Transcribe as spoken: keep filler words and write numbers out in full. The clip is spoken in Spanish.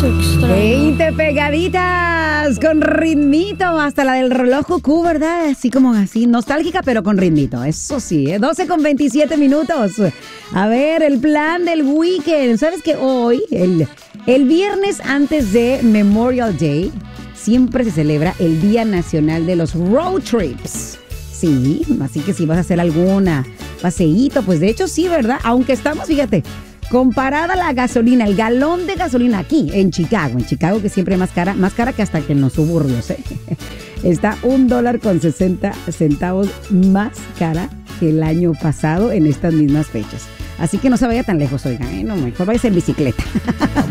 veinte pegaditas con ritmito, hasta la del reloj cucú, ¿verdad? Así como así, nostálgica, pero con ritmito. Eso sí, ¿eh? doce con veintisiete minutos. A ver, el plan del weekend. ¿Sabes que hoy, el, el viernes antes de Memorial Day, siempre se celebra el Día Nacional de los Road Trips? Sí, así que si vas a hacer alguna paseíto, pues de hecho sí, ¿verdad? Aunque estamos, fíjate, comparada la gasolina, el galón de gasolina aquí en Chicago, en Chicago que siempre es más cara, más cara que hasta que en los suburbios, ¿eh? Está un dólar con sesenta centavos más cara que el año pasado en estas mismas fechas. Así que no se vaya tan lejos, oigan, ¿eh? No, mejor vaya en bicicleta.